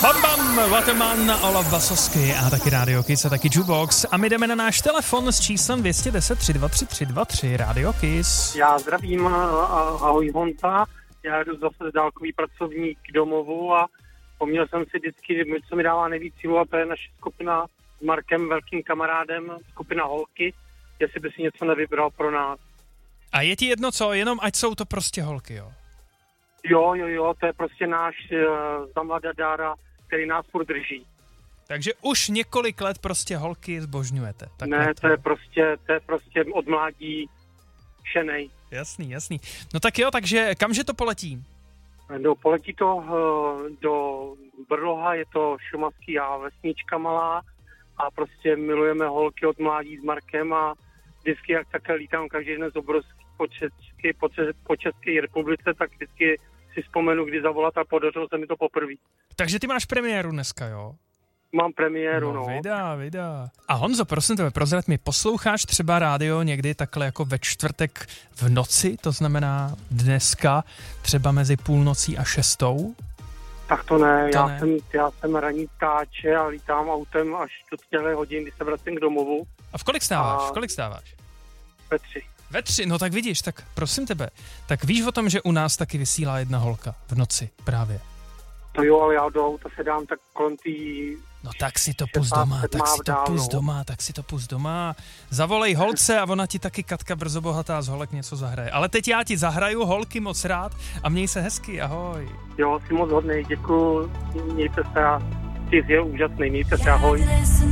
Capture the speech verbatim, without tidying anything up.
Bam Bam, Waterman, Olaf Basovský a taky Radio Kiss a taky Jukebox. A my jdeme na náš telefon s číslem dvě jedna nula tři dva tři tři dva tři, Radio Kiss. Já zdravím, ahoj Honza, já jdu zase dálkový pracovník domovu a poměl jsem si vždycky, co mi dává nejvíc sílu, a to je naše skupina s Markem, velkým kamarádem, skupina Holky, jestli by si něco nevybral pro nás. A je ti jedno co, jenom ať jsou to prostě holky, jo? Jo, jo, jo, to je prostě náš uh, zamlada dára, který nás furt drží. Takže už několik let prostě holky zbožňujete. Tak ne, to je prostě, to je prostě od mládí šenej. Jasný, jasný. No tak jo, takže kamže to poletí? No, poletí to uh, do Brloha, je to šumavský a vesnička malá a prostě milujeme holky od mládí s Markem a vždycky, jak také lítám každý den z obrovský po České, po, po České republice, tak vždycky si vzpomenu, kdy zavolat a podařilo se mi to poprvé. Takže ty máš premiéru dneska, jo? Mám premiéru, no. no. Vydá, vydá. A Honzo, prosím tebe, prozrad mi, posloucháš třeba rádio někdy takhle jako ve čtvrtek v noci, to znamená dneska, třeba mezi půlnocí a šestou? Tak to ne, to já, ne. Jsem, já jsem ranní ptáče a lítám autem až do těchto hodin, kdy se vracím k domovu. A v kolik stáváš? A... V kolik stáváš? Ve tři. Ve tři, no tak vidíš, tak prosím tebe, tak víš o tom, že u nás taky vysílá jedna holka v noci právě. To jo, ale já do auta se dám tak kolem tý... No tak si to pust doma, tak si to pust doma, tak si to pust doma. Zavolej holce a ona ti taky Katka Brzo bohatá z holek něco zahraje. Ale teď já ti zahraju holky moc rád a měj se hezky, ahoj. Jo, jsi moc hodnej, děkuju, mějte se a ty jsi úžasný, mějte se, ahoj.